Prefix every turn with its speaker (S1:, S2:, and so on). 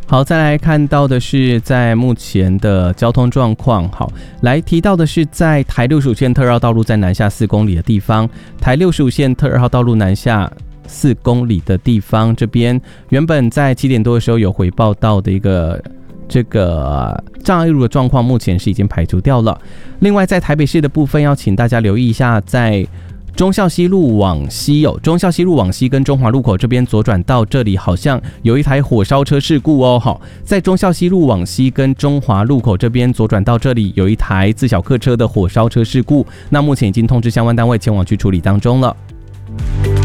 S1: 好，再来看到的是在目前的交通状况。好，来提到的是在台65线特2号道路在南下4公里的地方，台65线特2号道路南下4公里的地方，这边原本在7点多的时候有回报到的一个障碍路的状况，目前是已经排除掉了。另外在台北市的部分，要请大家留意一下，在忠孝西路往西忠孝西路往西跟中华路口这边左转到这里，好像有一台火烧车事故哦。好，在忠孝西路往西跟中华路口这边左转到这里，有一台自小客车的火烧车事故，那目前已经通知相关单位前往去处理当中了。